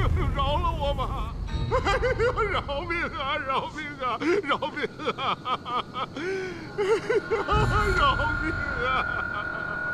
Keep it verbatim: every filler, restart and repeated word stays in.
饶了我吧！哎呦，饶命啊！饶命啊！饶命啊！饶命啊！